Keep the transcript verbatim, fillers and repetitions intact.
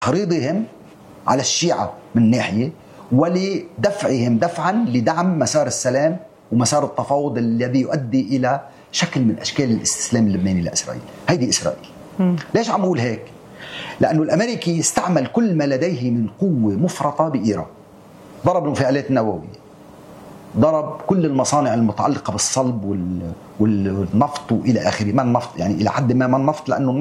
تحريضهم على الشيعة من ناحية، ولدفعهم دفعا لدعم مسار السلام ومسار التفاوض الذي يؤدي إلى شكل من أشكال الاستسلام اللبناني لإسرائيل. هيدي إسرائيل. م. ليش عم أقول هيك؟ لأنه الأمريكي استعمل كل ما لديه من قوة مفرطة بإيران، ضرب المفاعلات النووية، ضرب كل المصانع المتعلقة بالصلب والنفط وإلى آخره. ما النفط يعني إلى حد ما ما النفط، لأنه